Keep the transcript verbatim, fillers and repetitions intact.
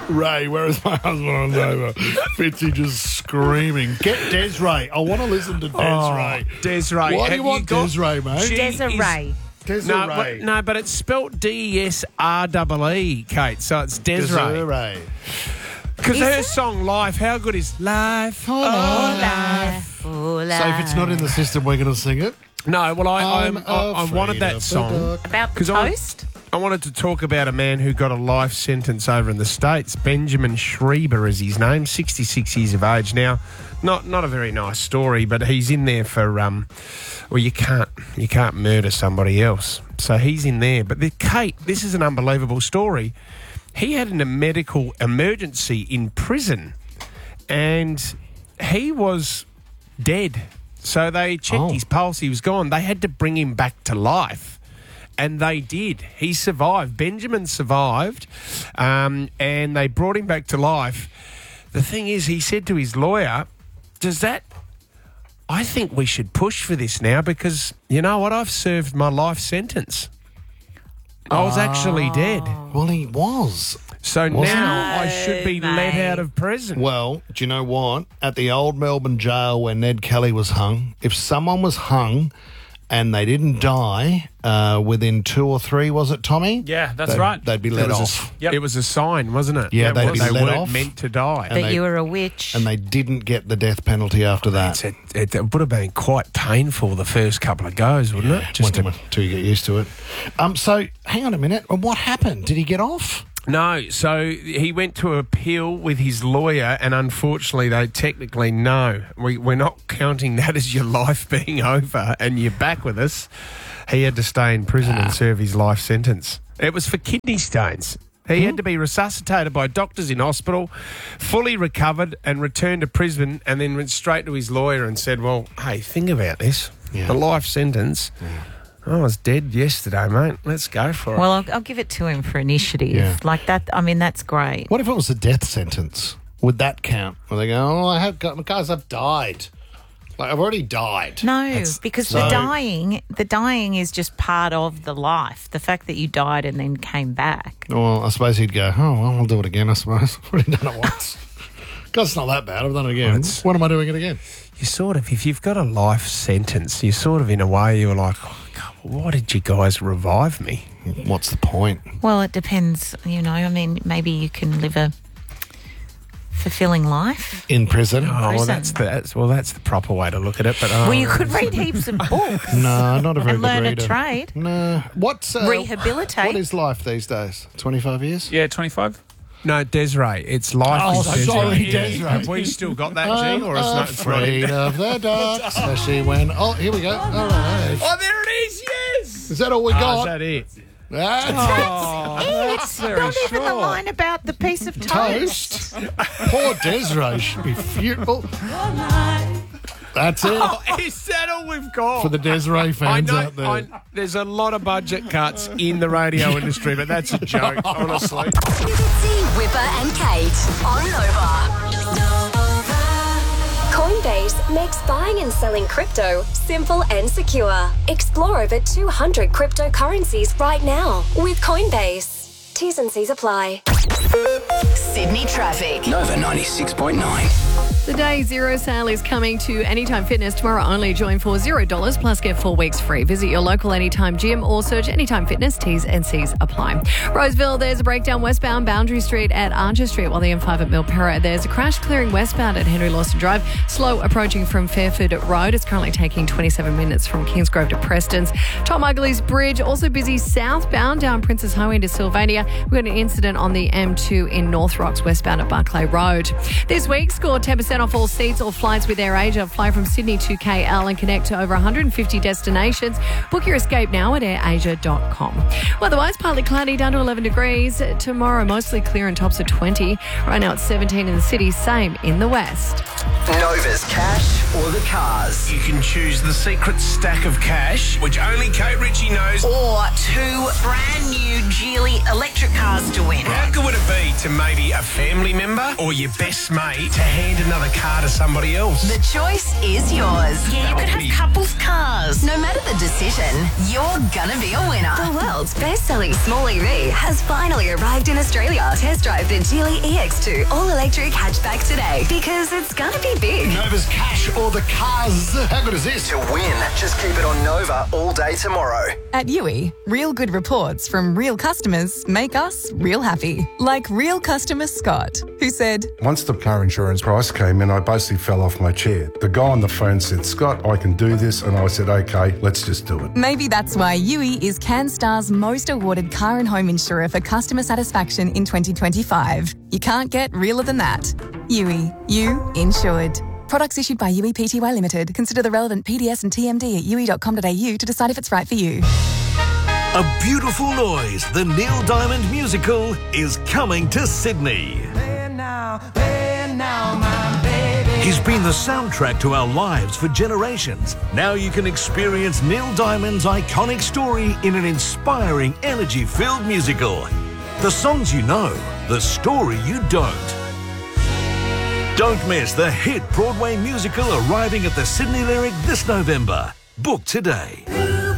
Ray, where is my husband on Nova? Fitzy just screaming. Get Desiree. I want to listen to Desiree. Oh, Desiree. Why do you Have want you got- Desiree, mate? She Desiree. is- No, Desiree. but, no, but it's spelt D E S R E E, Kate, so it's Desiree. Desiree. Because Is her it? song Life, how good is Life? Oh, Life, oh, life. So if it's not in the system, we're going to sing it. No, well, I, I'm I'm, I, I afraid wanted that of the song. dark. About the 'Cause I- toast? I wanted to talk about a man who got a life sentence over in the States. Benjamin Schreiber is his name, sixty-six years of age. Now, not not a very nice story, but he's in there for, um, well, you can't, you can't murder somebody else. So he's in there. But the, Kate, this is an unbelievable story. He had a medical emergency in prison and he was dead. So they checked Oh. his pulse. He was gone. They had to bring him back to life. And they did. He survived. Benjamin survived, um, and they brought him back to life. The thing is, he said to his lawyer, does that... I think we should push for this now because, you know what, I've served my life sentence. I was actually dead. Well, he was. So Wasn't now he? I should be No, let mate. out of prison. Well, do you know what? At the old Melbourne jail where Ned Kelly was hung, if someone was hung and they didn't die uh, within two or three, was it, Tommy? Yeah, that's They'd- right. They'd be It let was, off. a, Yep. it was a sign, wasn't it? Yeah, That they'd was- be they let weren't off. meant to die. That they- you were a witch. And they didn't get the death penalty after that. It's a, it, it would have been quite painful the first couple of goes, wouldn't it? Just to- until you get used to it. Um, so, hang on a minute. What happened? Did he get off? No, so he went to appeal with his lawyer, and unfortunately, they technically no. We, we're not counting that as your life being over, and you're back with us. He had to stay in prison and serve his life sentence. It was for kidney stones. He had to be resuscitated by doctors in hospital, fully recovered, and returned to prison, and then went straight to his lawyer and said, well, hey, think about this. Yeah. The life sentence. I was dead yesterday, mate. Let's go for it. Well, I'll, I'll give it to him for initiative. Yeah. Like that, I mean, that's great. What if it was a death sentence? Would that count? Where they go, oh, I have got, guys, I've died. Like, I've already died. No, because the so- dying, the dying is just part of the life. The fact that you died and then came back. Well, I suppose he'd go, oh, well, I'll do it again, I suppose. I've already done it once. God, it's not that bad. I've done it again. Well, it's- When am I doing it again? You sort of, if you've got a life sentence, you sort of, in a way, you're like, oh, God, why did you guys revive me? What's the point? Well, it depends, you know. I mean, maybe you can live a fulfilling life. In prison? Oh, well, Prison. that's the that's, well, that's the proper way to look at it. But oh, Well, you could read heaps of books No, not a very and good learn a reader. trade. No. What's uh, Rehabilitate. What is life these days? Twenty-five years? Yeah, twenty-five. no, Desiree, it's life. Oh, is Desiree. sorry, Yeah. Desiree. Have we still got that, I'm G, or is not? It's not afraid in? of the dark, especially when. Oh, here we go. All right. Oh, there it is. Yes. Is that all we Oh, got? is that it? That's Oh, It's that's very not even the short. line about the piece of toast. toast. Poor Desiree should be furious. That's it Oh, is that all we've got? for the Desiree I fans know, out there. I, there's a lot of budget cuts in the radio industry, but that's a joke, honestly. Fitzy, Whipper and Kate on Nova. Coinbase makes buying and selling crypto simple and secure. Explore over two hundred cryptocurrencies right now with Coinbase. T's and C's apply. Sydney traffic. Nova ninety-six point nine. The day zero sale is coming to Anytime Fitness tomorrow only. Join for zero dollars plus get four weeks free. Visit your local Anytime gym or search Anytime Fitness. T's and C's apply. Roseville, there's a breakdown westbound Boundary Street at Archer Street, while the M five at Milperra. There's a crash clearing westbound at Henry Lawson Drive. Slow approaching from Fairford Road. It's currently taking twenty-seven minutes from Kingsgrove to Preston's. Tom Ugley's Bridge, also busy southbound down Princess Highway into Sylvania. We've got an incident on the M two in North Rocks westbound at Barclay Road. This week, score ten percent off all seats or flights with AirAsia. Fly from Sydney to K L and connect to over one hundred fifty destinations. Book your escape now at air asia dot com. Otherwise, partly cloudy down to eleven degrees. Tomorrow, mostly clear and tops of twenty. Right now, it's seventeen in the city, same in the west. Nova's cash or the cars. You can choose the secret stack of cash, which only Kate Ritchie knows. Or two brand new Geely electric cars to win. How good would it be to maybe a family member or your best mate to hand another car to somebody else? The choice is yours. Yeah, you could have couples cars. No matter the decision, you're gonna be a winner. The world's best-selling small E V has finally arrived in Australia. Test drive the Geely E X two all-electric hatchback today because it's gonna be big. Nova's cash or the cars. How good is this? To win, just keep it on Nova all day tomorrow. At Yui, real good reports from real customers make us real happy. Like real customer Scott, who said, Once the car insurance price came in, I basically fell off my chair. The guy on the phone said, Scott, I can do this. And I said, okay, let's just do it. maybe that's why Yui is CanStar's most awarded car and home insurer for customer satisfaction in twenty twenty-five. You can't get realer than that. Yui, you insured. Products issued by Yui Pty Limited. Consider the relevant P D S and T M D at yui dot com dot a u to decide if it's right for you. A Beautiful Noise, the Neil Diamond musical, is coming to Sydney. He's been the soundtrack to our lives for generations. Now you can experience Neil Diamond's iconic story in an inspiring, energy-filled musical. The songs you know, the story you don't. Don't miss the hit Broadway musical arriving at the Sydney Lyric this November. Book today.